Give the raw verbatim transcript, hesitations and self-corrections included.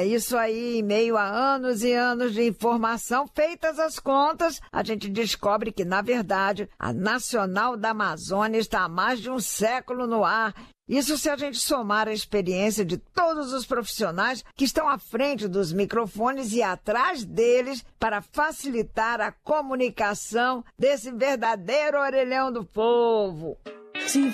isso aí, em meio a anos e anos de informação, feitas as contas, a gente descobre que, na verdade, a Nacional da Amazônia está há mais de um século no ar. Isso se a gente somar a experiência de todos os profissionais que estão à frente dos microfones e atrás deles para facilitar a comunicação desse verdadeiro orelhão do povo. Se